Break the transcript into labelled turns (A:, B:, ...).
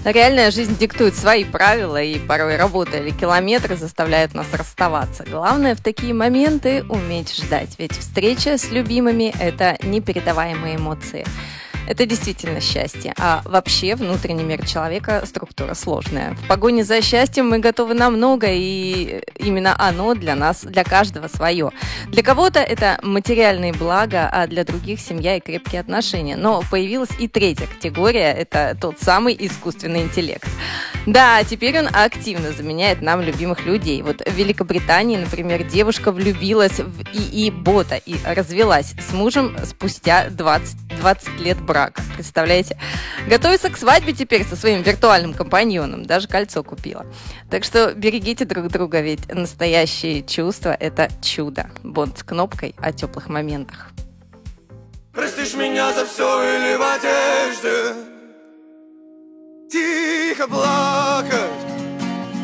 A: Реальная жизнь диктует свои правила, и порой работа или километры заставляют нас расставаться. Главное в такие моменты уметь ждать, ведь встреча с любимыми – это непередаваемые эмоции. Это действительно счастье. А вообще внутренний мир человека – структура сложная. В погоне за счастьем мы готовы на многое, и именно оно для нас, для каждого свое. Для кого-то это материальные блага, а для других – семья и крепкие отношения. Но появилась и третья категория – это тот самый искусственный интеллект. Да, теперь он активно заменяет нам любимых людей. Вот в Великобритании, например, девушка влюбилась в ИИ-бота и развелась с мужем спустя 20 лет брака. Представляете? Готовится к свадьбе теперь со своим виртуальным компаньоном. Даже кольцо купила. Так что берегите друг друга, ведь настоящие чувства – это чудо. Бонд с кнопкой о теплых моментах.
B: Простишь меня за все или в одежде? Тихо плакать